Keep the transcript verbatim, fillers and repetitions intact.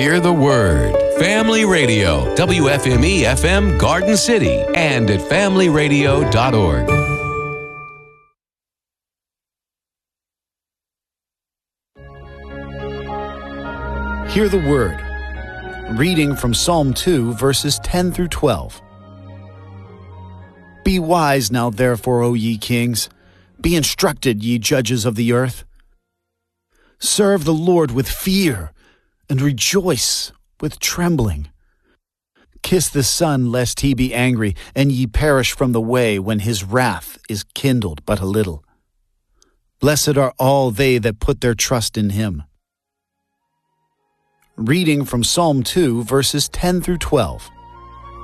Hear the Word. Family Radio, W F M E F M Garden City, and at family radio dot org. Hear the Word. Reading from Psalm two, verses ten through twelve. Be wise now, therefore, O ye kings. Be instructed, ye judges of the earth. Serve the Lord with fear, and rejoice with trembling. Kiss the Son, lest he be angry, and ye perish from the way when his wrath is kindled but a little. Blessed are all they that put their trust in him. Reading from Psalm two, verses ten through twelve.